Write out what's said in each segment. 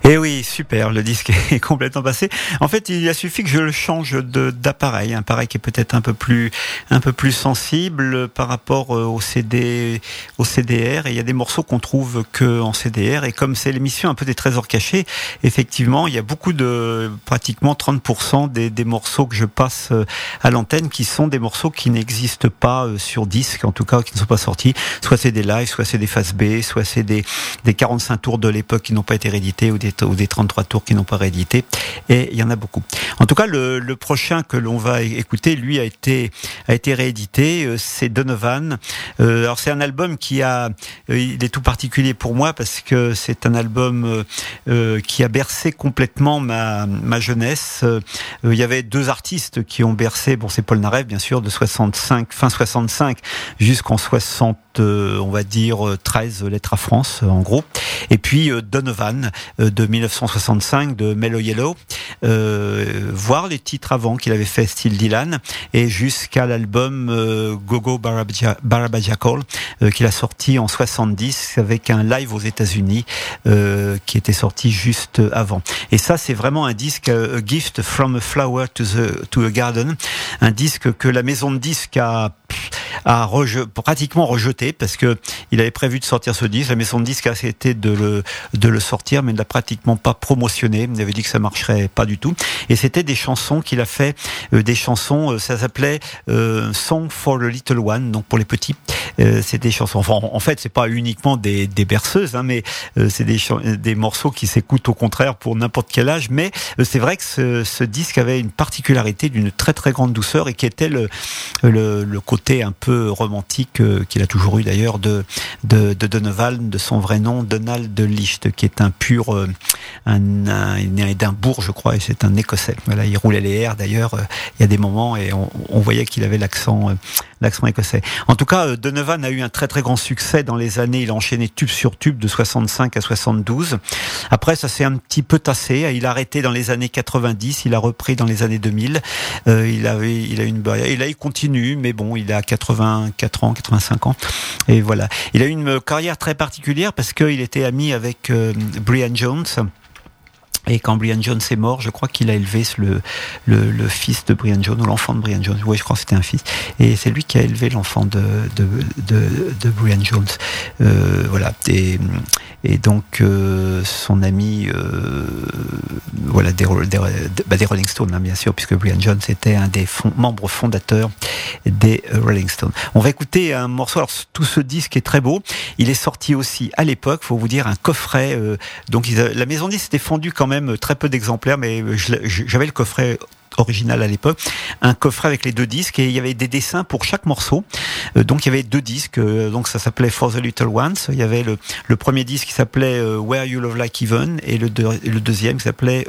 Et oui, super, le disque est complètement passé. En fait, il a suffi que je le change d'appareil, un appareil qui est peut-être un peu plus sensible par rapport au CD, au CDR. Et il y a des morceaux qu'on trouve que en CDR. Et comme c'est l'émission un peu des trésors cachés, effectivement, il y a beaucoup pratiquement 30% des morceaux que je passe à l'antenne qui sont des morceaux qui n'existent pas sur disque, en tout cas, qui ne sont pas sortis. Soit c'est des lives, soit c'est des faces B, soit c'est des 45 tours de l'époque qui n'ont pas été réédités ou des 33 tours qui n'ont pas réédité, et il y en a beaucoup. En tout cas, le prochain que l'on va écouter, lui, a été réédité, c'est Donovan. Alors c'est un album il est tout particulier pour moi parce que c'est un album qui a bercé complètement ma jeunesse. Il y avait deux artistes qui ont bercé, bon c'est Paul Narev bien sûr, de fin 65 jusqu'en 60, on va dire 13 lettres à France en gros, et puis Donovan de 1965 de Mellow Yellow, voir les titres avant qu'il avait fait style Dylan, et jusqu'à l'album Go-Go Barabajacal qu'il a sorti en 70 avec un live aux États-Unis qui était sorti juste avant. Et ça c'est vraiment un disque, A Gift from a Flower to a Garden, un disque que la maison de disques a pratiquement rejeté parce que il avait prévu de sortir ce disque. La maison de disques a accepté de le sortir, mais ne l'a pratiquement pas promotionné. Il avait dit que ça marcherait pas du tout. Et c'était des chansons qu'il a fait, des chansons, ça s'appelait Song for the Little One, donc pour les petits. C'est des chansons. Enfin, en fait, c'est pas uniquement des berceuses, hein, mais c'est des morceaux qui s'écoutent au contraire pour n'importe quel âge. Mais c'est vrai que ce disque avait une particularité d'une très très grande douceur et qui était le côté un peu romantique qu'il a toujours eu d'ailleurs de Donovan, de son vrai nom, Donald Licht, qui est un pur, il est né d'Édimbourg, je crois, et c'est un Écossais. Voilà, il roulait les airs d'ailleurs. Il y a des moments et on voyait qu'il avait l'accent écossais. En tout cas, Donovan a eu un très très grand succès dans les années. Il a enchaîné tube sur tube de 65 à 72. Après, ça s'est un petit peu tassé. Il a arrêté dans les années 90. Il a repris dans les années 2000. Il continue, mais bon, il a 84 ans, 85 ans. Et voilà. Il a eu une carrière très particulière parce qu'il était ami avec Brian Jones. Et quand Brian Jones est mort, je crois qu'il a élevé le fils de Brian Jones, ou l'enfant de Brian Jones. Oui, je crois que c'était un fils. Et c'est lui qui a élevé l'enfant de Brian Jones. Voilà. Et donc, son ami, voilà, des Rolling Stones, hein, bien sûr, puisque Brian Jones était un des membres fondateurs des Rolling Stones. On va écouter un morceau. Alors, tout ce disque est très beau. Il est sorti aussi à l'époque, faut vous dire, un coffret. Donc, la maison de disques s'était fondue quand même très peu d'exemplaires, mais j'avais le coffret original à l'époque, un coffret avec les deux disques, et il y avait des dessins pour chaque morceau. Donc il y avait deux disques, donc ça s'appelait For the Little Ones. Il y avait le premier disque qui s'appelait Where You Love Like Even, et le deuxième qui s'appelait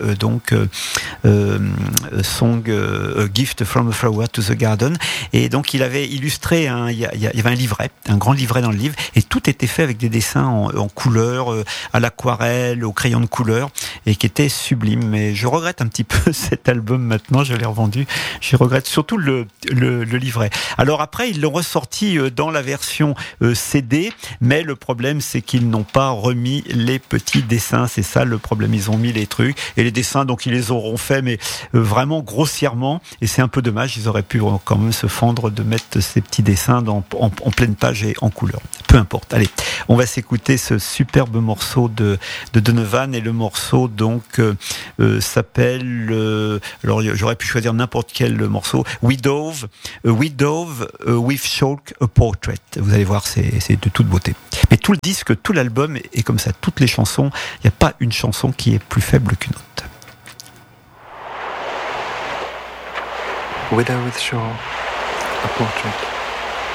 Song A Gift from a Flower to the Garden. Et donc il avait illustré il y avait un livret, un grand livret dans le livre, et tout était fait avec des dessins en couleur, à l'aquarelle, au crayon de couleur, et qui était sublime. Mais je regrette un petit peu cet album maintenant. Je l'ai revendu. Je regrette surtout le livret. Alors après, ils l'ont ressorti dans la version CD, mais le problème, c'est qu'ils n'ont pas remis les petits dessins. C'est ça le problème. Ils ont mis les trucs et les dessins, donc ils les auront fait, mais vraiment grossièrement. Et c'est un peu dommage. Ils auraient pu quand même se fendre de mettre ces petits dessins en pleine page et en couleur. Peu importe. Allez, on va s'écouter ce superbe morceau de Donovan, et le morceau donc s'appelle. Alors j'aurais pu choisir n'importe quel morceau. Widow with Chalk a Portrait. Vous allez voir, c'est de toute beauté. Mais tout le disque, tout l'album est comme ça. Toutes les chansons, il n'y a pas une chanson qui est plus faible qu'une autre. Widow with Chalk a Portrait.